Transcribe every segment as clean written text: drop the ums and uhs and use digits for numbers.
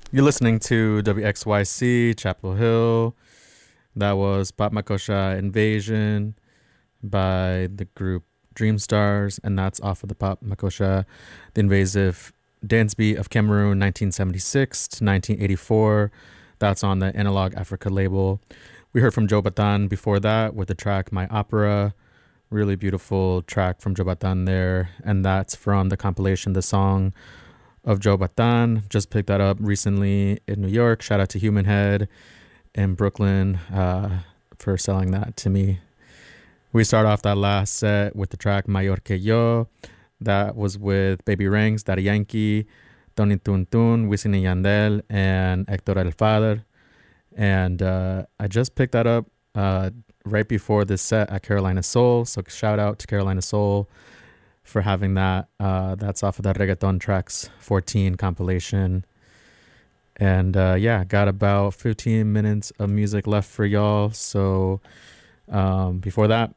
You're listening to WXYC Chapel Hill. That was Pop Makosha Invasion by the group Dreamstars, and that's off of the Pop Makosha, the invasive dance beat of Cameroon 1976 to 1984. That's on the Analog Africa label. We heard from Joe Batan before that with the track My Opera. Really beautiful track from Joe Batan there, and that's from the compilation The Song of Joe Batan. Just picked that up recently in New York. Shout out to Human Head in Brooklyn for selling that to me. We start off that last set with the track Mayor Que Yo. That was with Baby Ranks, Daddy Yankee, Tony Tuntun, Wisin y Yandel, and Hector El Father. And I just picked that up right before this set at Carolina Soul. So shout out to Carolina Soul for having that. That's off of the Reggaeton Tracks 14 compilation. And yeah, got about 15 minutes of music left for y'all. So before that,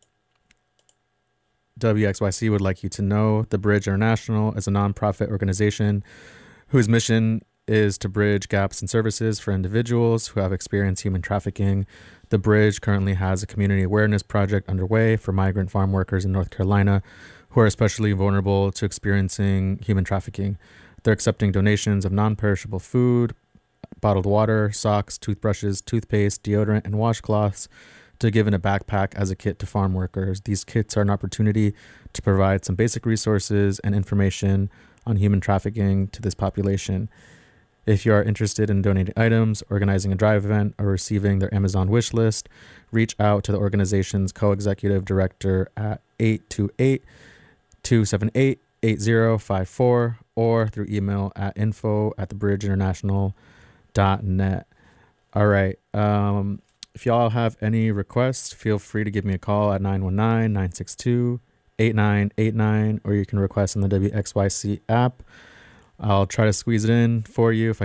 WXYC would like you to know The Bridge International is a nonprofit organization whose mission is to bridge gaps in services for individuals who have experienced human trafficking. The Bridge currently has a community awareness project underway for migrant farm workers in North Carolina who are especially vulnerable to experiencing human trafficking. They're accepting donations of non-perishable food, bottled water, socks, toothbrushes, toothpaste, deodorant, and washcloths to give in a backpack as a kit to farm workers. These kits are an opportunity to provide some basic resources and information on human trafficking to this population. If you are interested in donating items, organizing a drive event, or receiving their Amazon wish list, reach out to the organization's co-executive director at 828-278-8054 or through email at info@thebridgeinternational.net. All right. If y'all have any requests, feel free to give me a call at 919-962-8989, or you can request on the WXYC app. I'll try to squeeze it in for you if I